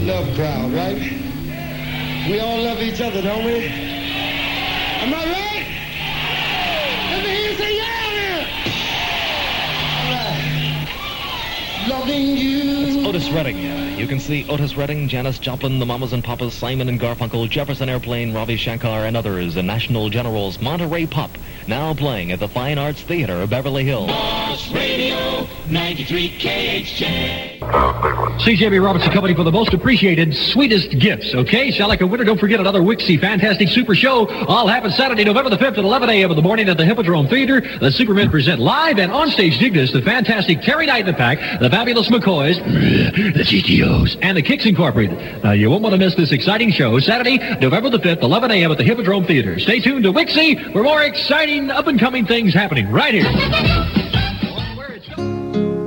love crowd, right? We all love each other, don't we? Am I right? Let me hear you say yeah, man. All right. Loving you. It's Otis Redding. You can see Otis Redding, Janis Joplin, the Mamas and Papas, Simon and Garfunkel, Jefferson Airplane, Ravi Shankar, and others in National General's Monterey Pop, now playing at the Fine Arts Theater of Beverly Hills. Boss Radio 93 KHJ. CJB Robertson Company for the most appreciated, sweetest gifts, okay? Sound like a winner? Don't forget another Wixie Fantastic Super Show. All happens Saturday, November the 5th at 11 a.m. in the morning at the Hippodrome Theater. The Supermen present live and onstage dignus the fantastic Terry Knight and the Pack, the fabulous McCoys, the GTOs, and the Kicks Incorporated. Now, you won't want to miss this exciting show Saturday, November the 5th, 11 a.m. at the Hippodrome Theater. Stay tuned to Wixie for more exciting up-and-coming things happening right here.